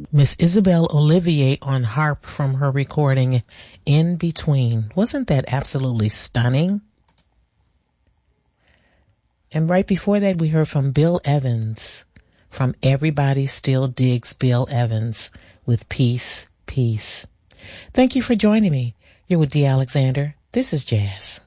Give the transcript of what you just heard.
Miss Isabelle Olivier on harp from her recording In Between. Wasn't that absolutely stunning? And right before that, we heard from Bill Evans from Everybody Still Digs Bill Evans with Peace, Peace. Thank you for joining me. You're with Dee Alexander. This is Jazz.